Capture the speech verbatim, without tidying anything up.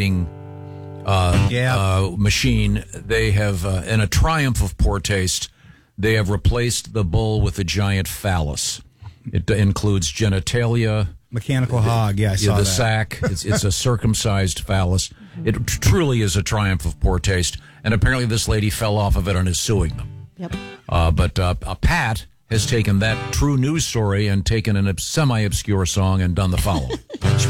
uh, yeah. uh, machine, they have, uh, in a triumph of poor taste, they have replaced the bull with a giant phallus. It uh, includes genitalia. Mechanical hog, yeah, I saw yeah, the that. sack. It's, it's a circumcised phallus. It t- truly is a triumph of poor taste. And apparently this lady fell off of it and is suing them. Yep. Uh, but uh, uh, Pat has taken that true news story and taken a semi-obscure song and done the following.